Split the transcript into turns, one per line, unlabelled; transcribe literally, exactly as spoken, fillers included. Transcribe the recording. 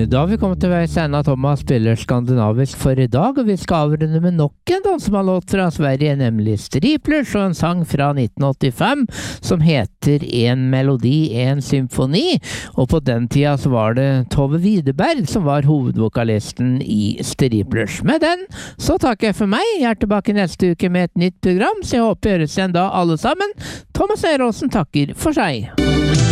Da har vi kommet til veis ende. Thomas spiller skandinavisk for i dag, og vi skal avrunde med nok en dansemann-låt fra Sverige, nemlig Striplers, og en sang fra nitten åttifem som heter En melodi, en symfoni. Og på den tida så var det Tove Widerberg som var hovedvokalisten i Striplers. Med den så takker jeg for meg. Jeg er tilbake neste uke med et nytt program, så jeg håper gjøres igjen da alle sammen. Thomas Eråsen takker for seg.